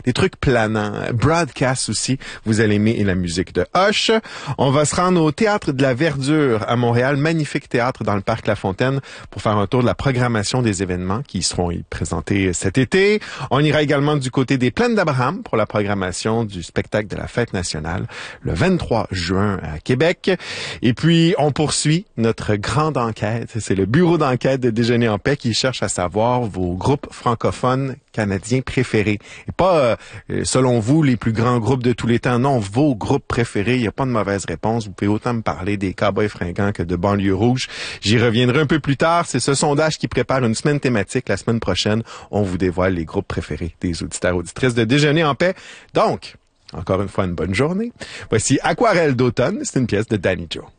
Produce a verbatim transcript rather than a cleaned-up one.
des trucs planants. Broadcast aussi, vous allez aimer la musique de Hush. On va se rendre au Théâtre de la Verdure à Montréal, magnifique théâtre dans le parc La Fontaine, pour faire un tour de la programmation des événements qui seront y présentés cet été. On ira également du côté des Plaines d'Abraham pour la programmation du spectacle de la Fête nationale le vingt-trois juin à Québec. Et puis, on poursuit notre grande enquête. C'est le bureau d'enquête de Déjeuner en paix qui cherche à savoir vos groupes francophones canadiens préférés. Et pas, euh, selon vous, les plus grands groupes de tous les temps. Non, vos groupes préférés. Il n'y a pas de mauvaise réponse. Vous pouvez autant me parler des Cowboys fringants que de Banlieue rouge. J'y reviendrai un peu plus tard. C'est ce sondage qui prépare une semaine thématique. La semaine prochaine, on vous dévoile les groupes préférés des auditeurs auditrices de Déjeuner en paix. Donc, encore une fois, une bonne journée. Voici Aquarelle d'automne. C'est une pièce de Danny Joe.